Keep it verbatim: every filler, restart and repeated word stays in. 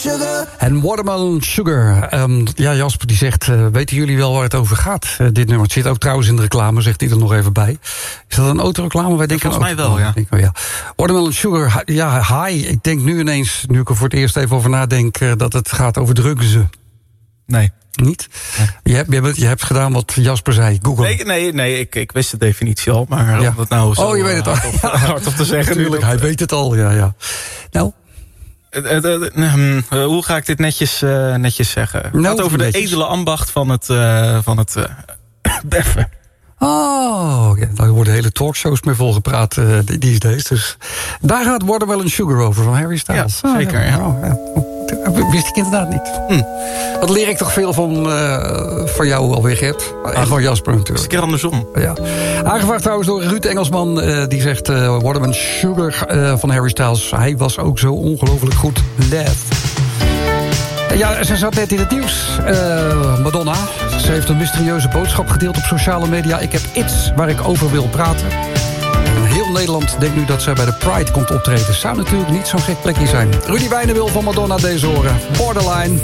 sugar. En Watermelon Sugar. Um, ja, Jasper die zegt, uh, weten jullie wel waar het over gaat? Uh, dit nummer. Het zit ook trouwens in de reclame, zegt hij er nog even bij. Is dat een autoreclame? Wij denken volgens mij wel, ja. Denk, oh, ja. Watermelon Sugar, ja, hi. Ik denk nu ineens, nu ik er voor het eerst even over nadenk, uh, dat het gaat over drugs. Nee. Niet? Nee. Je, hebt, je, hebt, je hebt gedaan wat Jasper zei, Google. Nee, nee, nee ik, ik wist de definitie al, maar ja. om dat nou zo oh, je weet het al. hardop, hardop te zeggen. Tuurlijk, hij weet het al, ja, ja. Nou... Uh, uh, uh, uh, uh, hoe ga ik dit netjes, uh, netjes zeggen? Het nou, gaat over netjes. de edele ambacht van het, uh, van het uh, beffen. Oh, ja, daar worden hele talkshows mee volgepraat uh, these days. Dus daar gaat Watermelon Sugar over van Harry Styles. Ja, zeker, ah, ja. ja. Oh, ja. Dat wist ik inderdaad niet. Hm. Dat leer ik toch veel van, uh, van jou alweer, Gert. En van Jasper natuurlijk. Het is een keer andersom. Ja. Aangevraagd trouwens door Ruud Engelsman. Uh, die zegt uh, Watermelon Sugar uh, van Harry Styles. Hij was ook zo ongelooflijk goed. Lef. Ja, ze zat net in het nieuws. Uh, Madonna. Ze heeft een mysterieuze boodschap gedeeld op sociale media. Ik heb iets waar ik over wil praten. Heel Nederland denkt nu dat zij bij de Pride komt optreden. Zou natuurlijk niet zo'n gek plekje zijn. Rudy Wijnenwil van Madonna deze horen. Borderline.